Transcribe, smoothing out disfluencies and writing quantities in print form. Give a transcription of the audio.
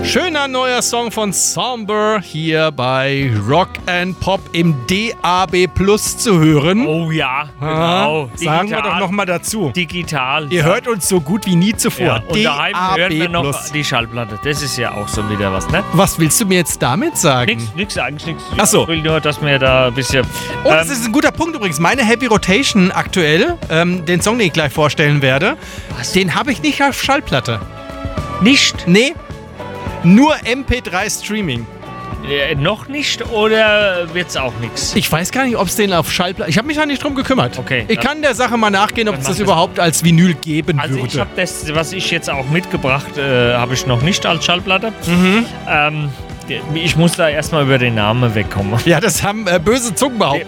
Schöner neuer Song von Somber hier bei Rock and Pop im DAB Plus zu hören. Oh ja, genau. Sagen wir doch nochmal dazu. Digital. Ihr hört uns so gut wie nie zuvor. Ja, und daheim hören wir noch Plus. die Schallplatte. Das ist ja auch so wieder was, ne? Was willst du mir jetzt damit sagen? Nix, eigentlich nichts. Ach so. Ich will nur, dass wir da ein bisschen... Oh, das ist ein guter Punkt übrigens. Meine Heavy Rotation aktuell, den Song, den ich gleich vorstellen werde, den habe ich nicht auf Schallplatte. Nicht? Nee, nur MP3 Streaming. Noch nicht oder wird's auch nichts? Ich weiß gar nicht, ob es den auf Schallplatte... Ich habe mich da nicht drum gekümmert. Okay. Ich kann der Sache mal nachgehen, ob es das überhaupt als Vinyl geben Also würde. ich habe das, was ich jetzt auch mitgebracht, habe ich noch nicht als Schallplatte. Ich muss da erstmal über den Namen wegkommen. Ja, das haben böse Zungen behauptet.